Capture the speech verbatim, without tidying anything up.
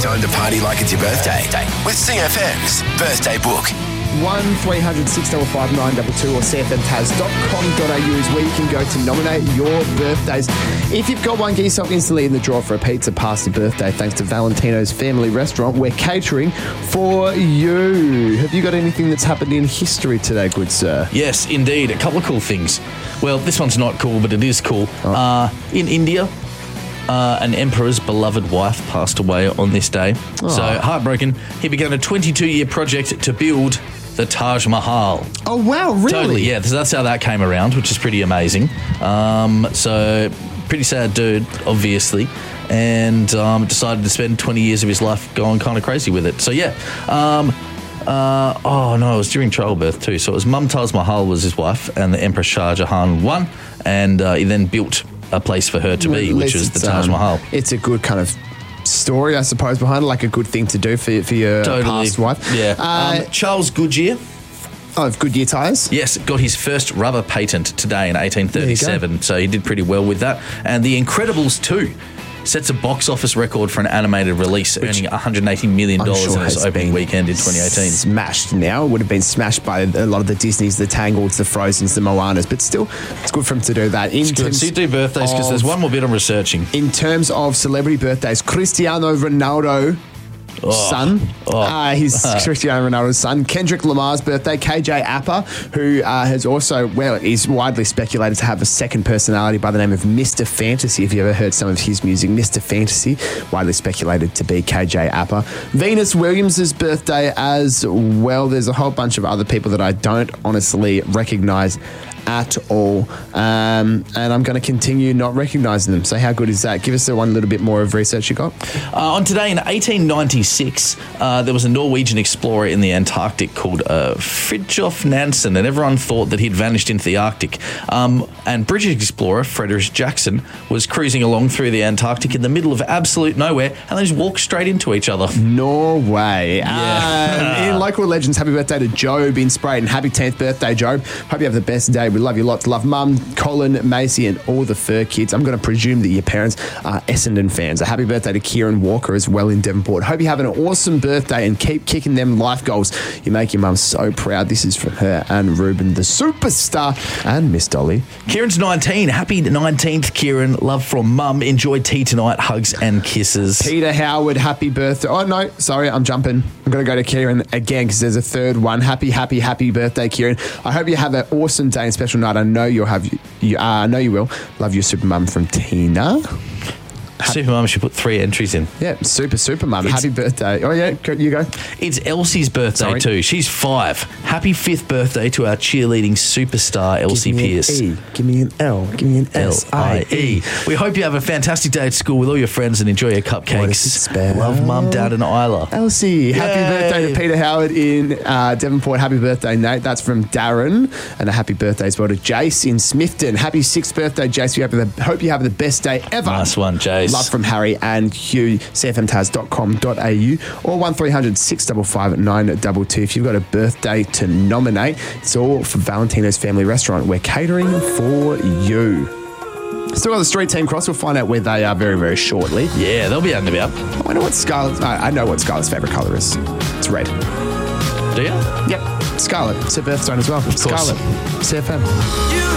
time to party like it's your birthday with C F M's Birthday Book. one three hundred six five five nine two two or c f m taz dot com dot a u is where you can go to nominate your birthdays. If you've got one, get yourself instantly in the draw for a pizza past your birthday thanks to Valentino's Family Restaurant. We're catering for you. Have you got anything that's happened in history today, good sir? Yes, indeed. A couple of cool things. Well, this one's not cool, but it is cool. Oh. Uh, in India, Uh, an emperor's beloved wife passed away on this day. Oh. So, heartbroken, he began a twenty-two-year project to build the Taj Mahal. Oh, wow, really? Totally, yeah. So that's how that came around, which is pretty amazing. Um, so, pretty sad dude, obviously, and um, decided to spend twenty years of his life going kind of crazy with it. So, yeah. Um, uh, oh, no, it was during childbirth too. So, it was Mumtaz Mahal was his wife, and the Emperor Shah Jahan won, and uh, he then built a place for her to be, Well, which was the Taj um, Mahal. It's a good kind of story, I suppose, behind it, like a good thing to do for, for your Totally. past wife. Yeah. Uh, um, Charles Goodyear, oh, of Goodyear tyres? yes, got his first rubber patent today in eighteen thirty-seven. So he did pretty well with that. And The Incredibles two sets a box office record for an animated release, earning one hundred eighty million dollars I'm sure in its has opening been weekend in twenty eighteen. Smashed now. It would have been smashed by a lot of the Disneys, the Tangles, the Frozens, the Moanas, but still, it's good for him to do that. In It's good. terms So you do birthdays because there's of- one more bit I'm researching. In terms of celebrity birthdays, Cristiano Ronaldo. Oh, son. oh. Uh, he's Cristiano Ronaldo's son. Kendrick Lamar's birthday. K J Appa, who uh, has also, well, is widely speculated to have a second personality by the name of Mister Fantasy. If you ever heard some of his music, Mister Fantasy, widely speculated to be K J Appa. Venus Williams' birthday as well. There's a whole bunch of other people that I don't honestly recognise at all. Um, and I'm going to continue not recognising them. So how good is that? Give us the one little bit more of research you got. Uh, on today in eighteen ninety-six, uh, there was a Norwegian explorer in the Antarctic called uh, Fridtjof Nansen, and everyone thought that he'd vanished into the Arctic. Um, and British explorer Frederick Jackson was cruising along through the Antarctic in the middle of absolute nowhere, and they just walked straight into each other. Norway. Yeah. Um, in local legends, happy birthday to Job in Sprayton. Happy tenth birthday, Job. Hope you have the best day. We love you lots. Love Mum, Colin, Macy, and all the fur kids. I'm going to presume that your parents are Essendon fans. A happy birthday to Kieran Walker as well in Devonport. Hope you have an awesome birthday and keep kicking them life goals. You make your mum so proud. This is from her and Ruben, the superstar, and Miss Dolly. Kieran's nineteen. Happy nineteenth, Kieran. Love from Mum. Enjoy tea tonight. Hugs and kisses. Peter Howard, happy birthday. Oh, no, sorry, I'm jumping. I'm going to go to Kieran again because there's a third one. Happy, happy, happy birthday, Kieran. I hope you have an awesome day and special night. I know you'll have, you, uh, I know you will. Love your super mum from Tina. Super Mum should put three entries in. Yeah, super, super mum. Happy birthday. Oh, yeah, go, you go. It's Elsie's birthday Sorry. too. She's five. Happy fifth birthday to our cheerleading superstar, Elsie Give me Pierce. an E. Give me an L. Give me an S I E. We hope you have a fantastic day at school with all your friends and enjoy your cupcakes. What does it spell? Love Mum, Dad and Isla. Elsie, happy Yay. birthday to Peter Howard in uh, Devonport. Happy birthday, Nate. That's from Darren. And a happy birthday as well to Jace in Smithton. Happy sixth birthday, Jace. We have the, hope you have the best day ever. Nice one, Jace. Love from Harry and Hugh. c f m taz dot com dot a u or one three hundred six five five nine two two. If you've got a birthday to nominate, it's all for Valentino's Family Restaurant. We're catering for you. Still got the street team cross. We'll find out where they are very, very shortly. Yeah, they'll be out and about. I wonder what Scarlett's... I I know what Scarlett's favourite colour is. It's red. Do you? Yep. Scarlett. It's her birthstone as well. course. Scarlett. C F M.